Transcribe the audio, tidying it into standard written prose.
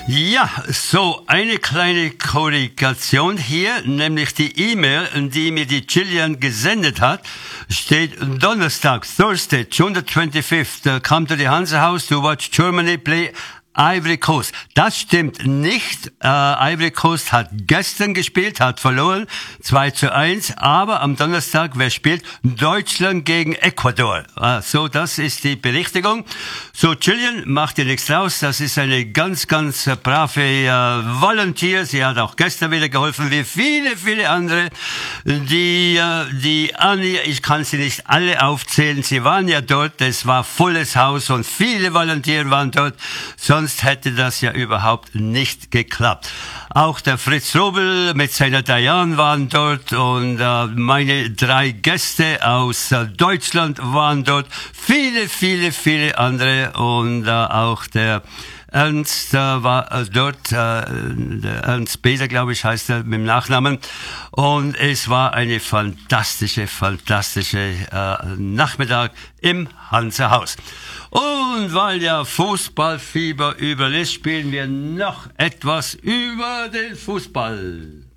Ja, so eine kleine Korrigation hier, nämlich die E-Mail, die mir die Gillian gesendet hat, steht Donnerstag, Thursday, June the 25th, come to the Hansa House to watch Germany play Ivory Coast. Das stimmt nicht. Ivory Coast hat gestern gespielt, hat verloren, 2:1. Aber am Donnerstag, wer spielt? Deutschland gegen Ecuador. So, das ist die Berichtigung. So, Gillian, macht dir nichts raus. Das ist eine ganz, ganz brave Volunteer. Sie hat auch gestern wieder geholfen, wie viele, viele andere. Die Annie, ich kann sie nicht alle aufzählen. Sie waren ja dort. Es war volles Haus und viele Volunteer waren dort. Sonst hätte das ja überhaupt nicht geklappt. Auch der Fritz Robel mit seiner Diane waren dort und meine 3 Gäste aus Deutschland waren dort. Viele, viele, viele andere und auch der Ernst war dort, der Ernst Beser, glaube ich, heißt er mit dem Nachnamen. Und es war eine fantastische Nachmittag im Hansa Haus. Und weil ja Fußballfieber über ist, spielen wir noch etwas über den Fußball.